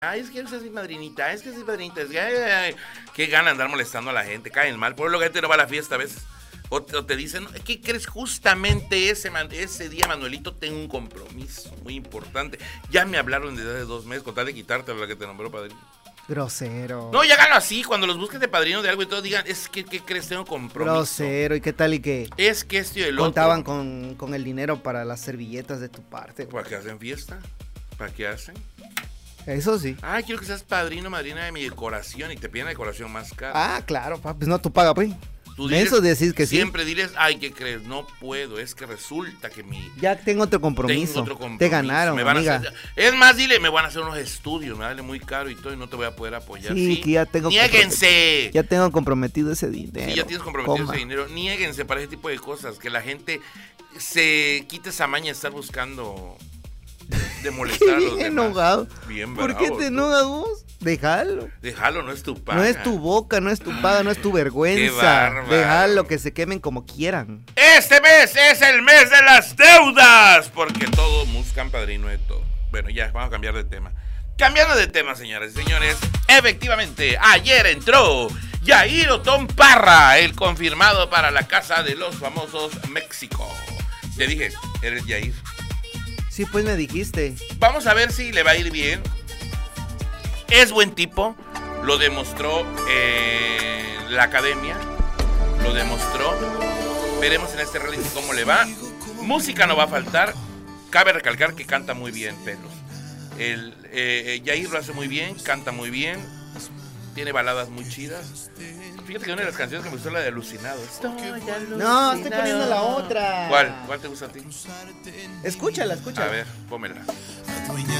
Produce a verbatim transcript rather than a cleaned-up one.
Ay, es que esa es mi madrinita, es que es mi madrinita. Es que, ay, ay, ay. Qué gana de andar molestando a la gente, caen mal. Por lo que la gente no va a la fiesta a veces. O te, o te dicen, ¿qué crees? Justamente ese, ese día, Manuelito, tengo un compromiso muy importante. Ya me hablaron desde hace dos meses con tal de quitarte a la que te nombró padrino. Grosero. No, y háganlo así, cuando los busquen de padrino de algo y todo, digan, es que, ¿qué crees? Tengo compromiso. Grosero, ¿y qué tal y qué? Es que esto y el Contaban otro. con, con el dinero para las servilletas de tu parte. ¿Para qué hacen fiesta? ¿Para qué hacen? Eso sí. Ay, quiero que seas padrino, madrina de mi decoración y te piden la decoración más cara. Ah, claro, pa, pues no, tú pagas, pues. Tú diles, Eso decís que siempre sí. diles, ay, ¿qué crees? No puedo, es que resulta que mi... Ya tengo otro compromiso. Tengo otro compromiso. Te ganaron, me van amiga. A hacer, es más, dile, me van a hacer unos estudios, me vale muy caro y todo y no te voy a poder apoyar. Sí, ¿sí? que ya tengo Niéguense. Ya tengo comprometido ese dinero. Sí, ya tienes comprometido Coma. ese dinero. Niéguense para ese tipo de cosas, que la gente se quite esa maña de estar buscando... de molestar a los Bien demás. enojado. Bien ¿Por qué bravo, te tú. enojas vos? Déjalo. Déjalo, no es tu paga. No es tu boca, no es tu paga, no es tu vergüenza. bárbaro. Déjalo que se quemen como quieran. Este mes es el mes de las deudas, porque todos buscan padrino de todo. Bueno, ya, vamos a cambiar de tema. Cambiando de tema, señoras y señores, efectivamente, ayer entró Yair Otón Parra, el confirmado para la Casa de los Famosos México. Te dije, eres Yair. Sí, pues me dijiste. Vamos a ver si le va a ir bien. Es buen tipo, lo demostró en la academia, lo demostró. Veremos en este reality cómo le va. Música no va a faltar. Cabe recalcar que canta muy bien, Pelos. El eh, Yair lo hace muy bien, canta muy bien, tiene baladas muy chidas. Fíjate que una de las canciones que me gustó es la de Alucinado. Estoy alucinado. No, estoy poniendo la otra. ¿Cuál? ¿Cuál te gusta a ti? Escúchala, escúchala. A ver, pómela.